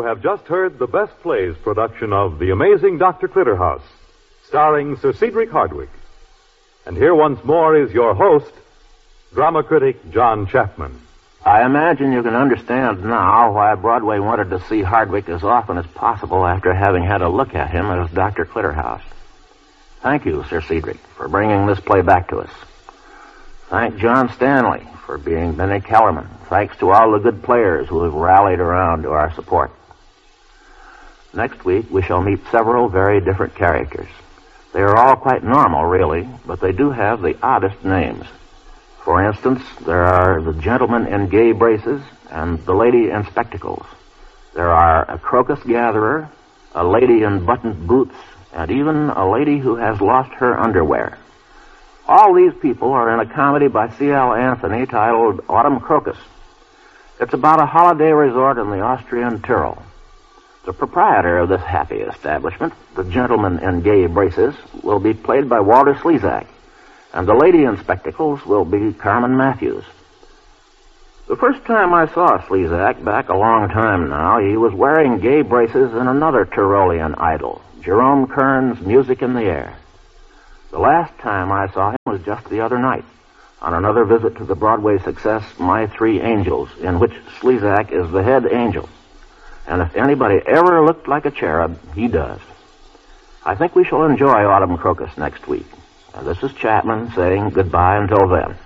have just heard the Best Plays production of The Amazing Dr. Clitterhouse, starring Sir Cedric Hardwicke. And here once more is your host, drama critic John Chapman. I imagine you can understand now why Broadway wanted to see Hardwicke as often as possible after having had a look at him as Dr. Clitterhouse. Thank you, Sir Cedric, for bringing this play back to us. Thank John Stanley for being Benny Kellerman. Thanks to all the good players who have rallied around to our support. Next week, we shall meet several very different characters. They are all quite normal, really, but they do have the oddest names. For instance, there are the gentleman in gay braces and the lady in spectacles. There are a crocus gatherer, a lady in buttoned boots, and even a lady who has lost her underwear. All these people are in a comedy by C.L. Anthony titled Autumn Crocus. It's about a holiday resort in the Austrian Tyrol. The proprietor of this happy establishment, the gentleman in gay braces, will be played by Walter Slezak, and the lady in spectacles will be Carmen Matthews. The first time I saw Slezak, back a long time now, he was wearing gay braces in another Tyrolean idol, Jerome Kern's Music in the Air. The last time I saw him was just the other night, on another visit to the Broadway success My Three Angels, in which Slezak is the head angel. And if anybody ever looked like a cherub, he does. I think we shall enjoy Autumn Crocus next week. This is Chapman saying goodbye until then.